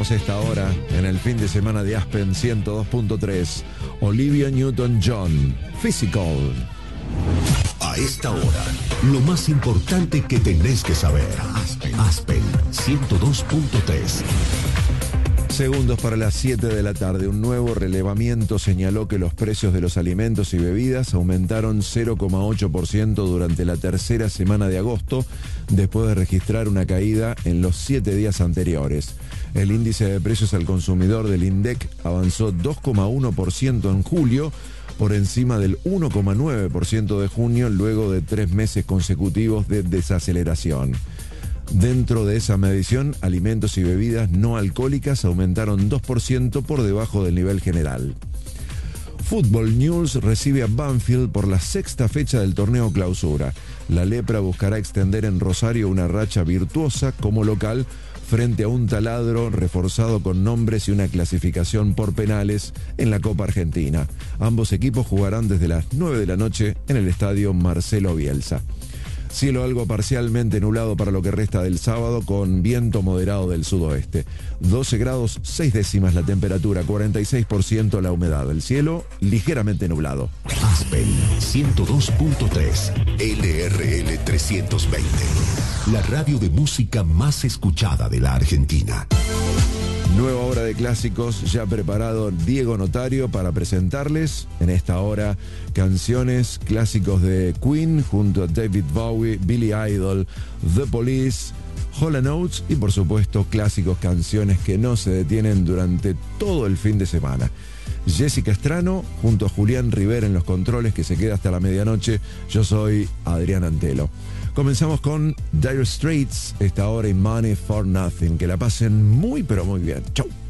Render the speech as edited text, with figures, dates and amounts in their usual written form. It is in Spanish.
Comenzamos esta hora en el fin de semana de Aspen 102.3. Olivia Newton-John, Physical. A esta hora, lo más importante que tenés que saber. Aspen 102.3. Segundos para las 7 de la tarde. Un nuevo relevamiento señaló que los precios de los alimentos y bebidas aumentaron 0,8% durante la tercera semana de agosto, después de registrar una caída en los 7 días anteriores. El índice de precios al consumidor del INDEC avanzó 2,1% en julio, por encima del 1,9% de junio, luego de 3 meses consecutivos de desaceleración. Dentro de esa medición, alimentos y bebidas no alcohólicas aumentaron 2% por debajo del nivel general. Football News recibe a Banfield por la sexta fecha del torneo Clausura. La Lepra buscará extender en Rosario una racha virtuosa como local frente a un Taladro reforzado con nombres y una clasificación por penales en la Copa Argentina. Ambos equipos jugarán desde las 9 de la noche en el estadio Marcelo Bielsa. Cielo algo parcialmente nublado para lo que resta del sábado, con viento moderado del sudoeste. 12 grados 6 décimas la temperatura, 46% la humedad. El cielo ligeramente nublado. Aspen 102.3, LRL 320. La radio de música más escuchada de la Argentina. Nueva hora de clásicos, ya preparado Diego Notario para presentarles en esta hora canciones clásicos de Queen junto a David Bowie, Billy Idol, The Police, Hall & Oates y por supuesto clásicos, canciones que no se detienen durante todo el fin de semana. Jessica Estrano junto a Julián Rivera en los controles, que se queda hasta la medianoche. Yo soy Adrián Antelo. Comenzamos con Dire Straits, esta hora y Money for Nothing. Que la pasen muy pero muy bien. Chau.